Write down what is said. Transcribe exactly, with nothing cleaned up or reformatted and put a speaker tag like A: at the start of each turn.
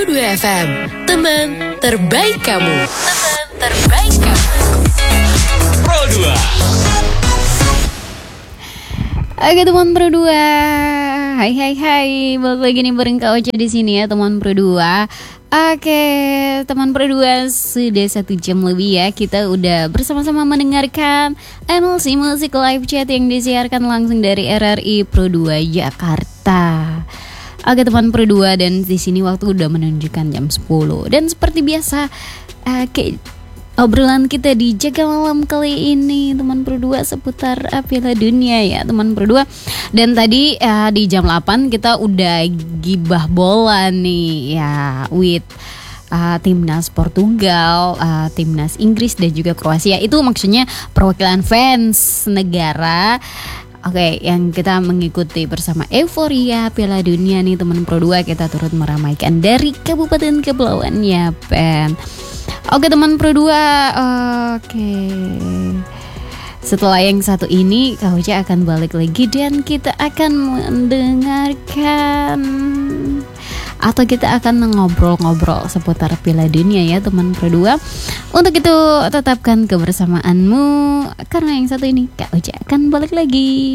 A: Pro dua F M, teman terbaik kamu. Teman terbaik kamu.
B: Pro dua.
C: Oke teman Pro dua, hai hai hai, balik lagi nih bareng Kak Ocha di sini ya teman Pro dua. Oke teman Pro dua, sudah satu jam lebih ya kita udah bersama-sama mendengarkan M L C Music Live Chat yang disiarkan langsung dari R R I Pro dua Jakarta. Oke teman Pro dua, dan di sini waktu udah menunjukkan jam sepuluh. Dan seperti biasa, uh, kayak obrolan kita di Jaga Malam kali ini teman Pro dua seputar uh, Piala Dunia ya teman Pro dua. Dan tadi uh, di jam delapan kita udah gibah bola nih ya, with uh, timnas Portugal, uh, timnas Inggris dan juga Kroasia. Itu maksudnya perwakilan fans negara. Oke, yang kita mengikuti bersama euforia Piala Dunia nih teman Pro dua, kita turut meramaikan dari Kabupaten Kepulauan Yapen. Oke teman Pro dua, oke. Setelah yang satu ini, Kak Ocha akan balik lagi dan kita akan mendengarkan atau kita akan ngobrol-ngobrol seputar Piala Dunia ya teman Pro dua. Untuk itu tetapkan kebersamaanmu, karena yang satu ini Kak Ocha akan balik lagi.